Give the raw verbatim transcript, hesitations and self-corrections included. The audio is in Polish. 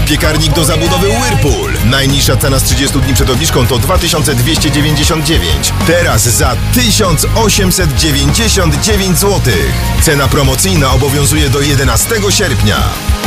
Piekarnik do zabudowy Whirlpool. Najniższa cena z trzydziestu dni przed obniżką to dwa tysiące dwieście dziewięćdziesiąt dziewięć. Teraz za tysiąc osiemset dziewięćdziesiąt dziewięć złotych. Cena promocyjna obowiązuje do jedenastego sierpnia.